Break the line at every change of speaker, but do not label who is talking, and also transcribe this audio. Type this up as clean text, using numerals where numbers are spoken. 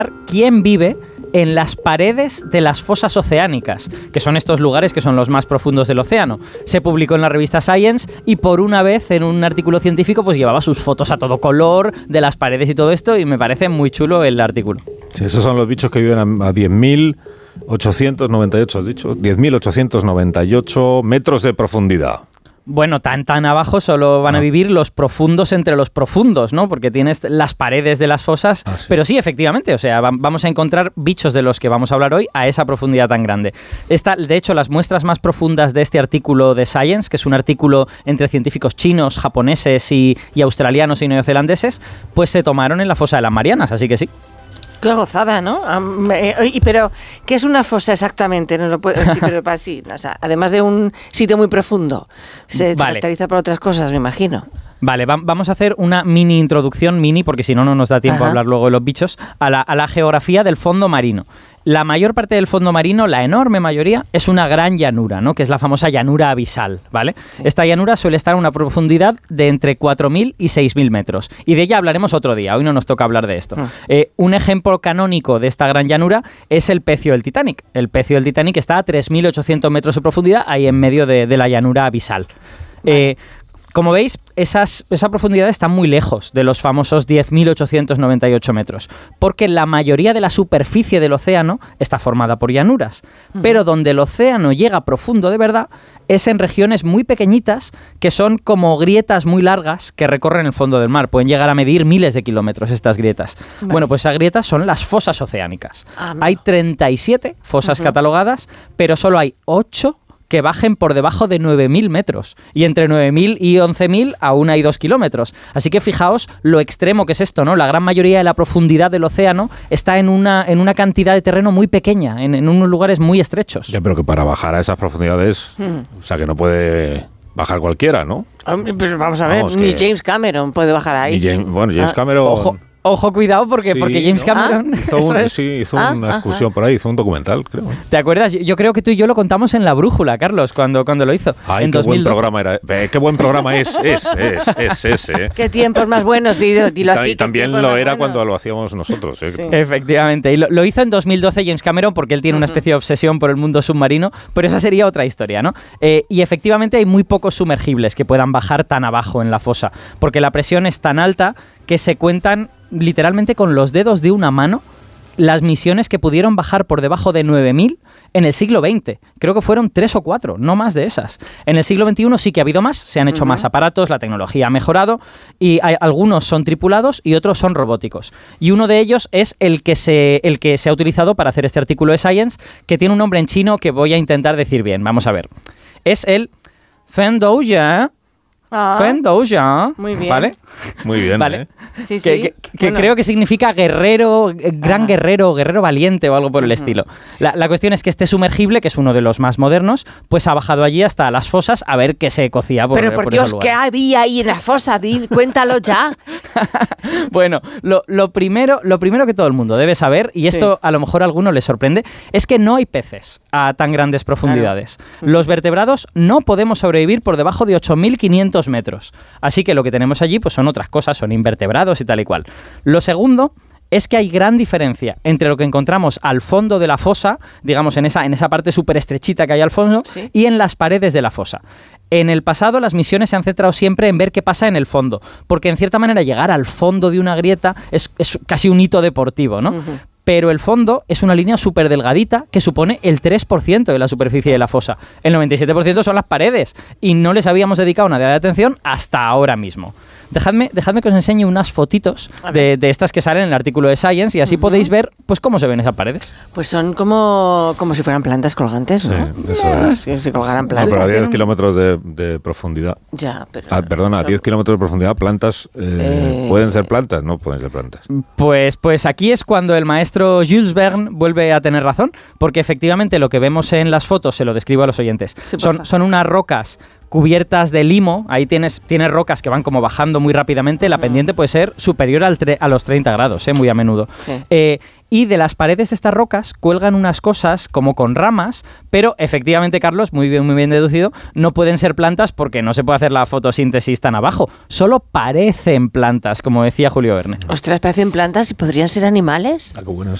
quién vive en las paredes de las fosas oceánicas, que son estos lugares que son los más profundos del océano. Se publicó en la revista Science y por una vez en un artículo científico pues llevaba sus fotos a todo color de las paredes y todo esto, y me parece muy chulo el artículo.
Sí, esos son los bichos que viven a 10.898, has dicho, 10.898 metros de profundidad.
Bueno, tan abajo solo van a vivir los profundos entre los profundos, ¿no? Porque tienes las paredes de las fosas, sí. Pero sí, efectivamente, o sea, vamos a encontrar bichos de los que vamos a hablar hoy a esa profundidad tan grande. De hecho, las muestras más profundas de este artículo de Science, que es un artículo entre científicos chinos, japoneses y australianos y neozelandeses, pues se tomaron en la fosa de las Marianas, así que sí.
Qué gozada, ¿no? Pero, ¿qué es una fosa exactamente? No lo puedo decir, pero sí, o sea, además de un sitio muy profundo, se caracteriza por otras cosas, me imagino.
Vale, vamos a hacer una mini introducción, porque si no, no nos da tiempo a hablar luego de los bichos, a la geografía del fondo marino. La mayor parte del fondo marino, la enorme mayoría, es una gran llanura, ¿no? Que es la famosa llanura abisal, ¿vale? Sí. Esta llanura suele estar a una profundidad de entre 4.000 y 6.000 metros. Y de ella hablaremos otro día, hoy no nos toca hablar de esto. Un ejemplo canónico de esta gran llanura es el pecio del Titanic. El pecio del Titanic está a 3.800 metros de profundidad, ahí en medio de la llanura abisal. Vale. Como veis, esa profundidad está muy lejos de los famosos 10.898 metros, porque la mayoría de la superficie del océano está formada por llanuras, pero donde el océano llega profundo de verdad es en regiones muy pequeñitas que son como grietas muy largas que recorren el fondo del mar. Pueden llegar a medir miles de kilómetros estas grietas. Vale. Bueno, pues esas grietas son las fosas oceánicas. Hay 37 fosas catalogadas, pero solo hay 8 que bajen por debajo de 9.000 metros. Y entre 9.000 y 11.000 aún hay 2 kilómetros. Así que fijaos lo extremo que es esto, ¿no? La gran mayoría de la profundidad del océano está en una cantidad de terreno muy pequeña, en unos lugares muy estrechos.
Ya, pero que para bajar a esas profundidades, o sea, que no puede bajar cualquiera, ¿no?
Pues vamos a ver, ni James Cameron puede bajar ahí.
James Cameron...
Ojo, cuidado, porque James Cameron
hizo una excursión por ahí, hizo un documental, creo.
¿Te acuerdas? Yo creo que tú y yo lo contamos en La Brújula, Carlos, cuando lo hizo.
Ay,
en
qué
2002.
buen programa era. Qué buen programa es ese.
Qué tiempos más buenos, dilo así.
Y también lo era cuando lo hacíamos nosotros.
Sí.
Efectivamente. Y lo hizo en 2012 James Cameron porque él tiene una especie de obsesión por el mundo submarino, pero esa sería otra historia, ¿no? Y efectivamente hay muy pocos sumergibles que puedan bajar tan abajo en la fosa, porque la presión es tan alta que se cuentan literalmente con los dedos de una mano las misiones que pudieron bajar por debajo de 9.000 en el siglo XX. Creo que fueron 3 o 4, no más de esas. En el siglo XXI sí que ha habido más, se han hecho más aparatos, la tecnología ha mejorado y algunos son tripulados y otros son robóticos. Y uno de ellos es el que se ha utilizado para hacer este artículo de Science, que tiene un nombre en chino que voy a intentar decir bien. Vamos a ver. Es el Fendouya. Fendouya.
Muy bien.
¿Vale?
Muy bien,
¿vale?
Sí.
Que creo que significa guerrero, gran guerrero valiente o algo por el estilo. La cuestión es que este sumergible, que es uno de los más modernos, pues ha bajado allí hasta las fosas a ver qué se cocía por
Pero por Dios, ¿qué había ahí en la fosa? Cuéntalo ya.
Bueno, lo primero que todo el mundo debe saber, y esto a lo mejor a alguno le sorprende, es que no hay peces a tan grandes profundidades. Claro. Los vertebrados no podemos sobrevivir por debajo de 8.500 metros. Así que lo que tenemos allí pues son otras cosas, son invertebrados y tal y cual. Lo segundo es que hay gran diferencia entre lo que encontramos al fondo de la fosa, digamos en esa parte súper estrechita que hay al fondo, y en las paredes de la fosa. En el pasado las misiones se han centrado siempre en ver qué pasa en el fondo, porque en cierta manera llegar al fondo de una grieta es casi un hito deportivo, ¿no? Pero el fondo es una línea súper delgadita que supone el 3% de la superficie de la fosa. El 97% son las paredes y no les habíamos dedicado nada de atención hasta ahora mismo. Dejadme que os enseñe unas fotitos de estas que salen en el artículo de Science y así podéis ver pues cómo se ven esas paredes.
Pues son como si fueran plantas colgantes, ¿no?
Sí, eso es.
Si se colgaran plantas.
No, pero a 10 kilómetros de profundidad.
Ya, pero...
perdona, a 10 kilómetros de profundidad, plantas... ¿Pueden ser plantas? No pueden ser plantas.
Pues aquí es cuando el maestro Jules Verne vuelve a tener razón, porque efectivamente lo que vemos en las fotos, se lo describo a los oyentes, son unas rocas cubiertas de limo, ahí tienes rocas que van como bajando muy rápidamente, la pendiente puede ser superior a los 30 grados, muy a menudo. Sí. Y de las paredes de estas rocas cuelgan unas cosas como con ramas, pero efectivamente, Carlos, muy bien deducido, no pueden ser plantas porque no se puede hacer la fotosíntesis tan abajo. Solo parecen plantas, como decía Julio Verne.
Ostras, parecen plantas y podrían ser animales.
Algo bueno.